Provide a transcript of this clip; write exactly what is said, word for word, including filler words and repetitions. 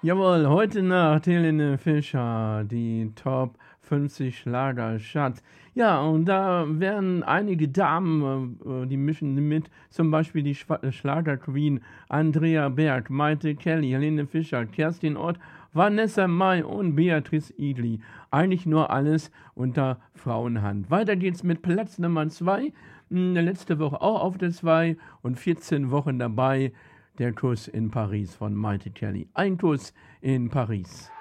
Jawohl, heute Nacht Helene Fischer, die Top fünfzig Schlagercharts. Ja, und da werden einige Damen, äh, die mischen mit, zum Beispiel die Schwa- Schlager-Queen Andrea Berg, Maite Kelly, Helene Fischer, Kerstin Ott, Vanessa Mai und Beatrice Egli. Eigentlich nur alles unter Frauenhand. Weiter geht's mit Platz Nummer zwei. Letzte Woche auch auf der zwei und vierzehn Wochen dabei. Der Kuss in Paris von Maite Kelly. Ein Kuss in Paris.